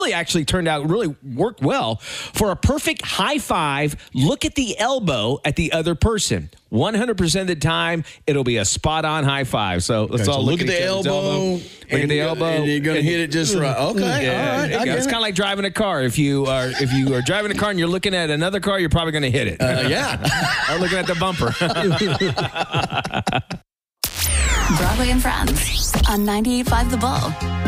actually turned out really worked well. For a perfect high five, look at the elbow at the other person. 100% of the time, it'll be a spot-on high five. So let's all look at the elbow. Look at the elbow. And you're going to hit it just right. Okay, yeah, all right. It's kind of like driving a car. If you are driving a car and you're looking at another car, you're probably going to hit it. Yeah. Or looking at the bumper. Broadway and Friends on 98.5 The Bull.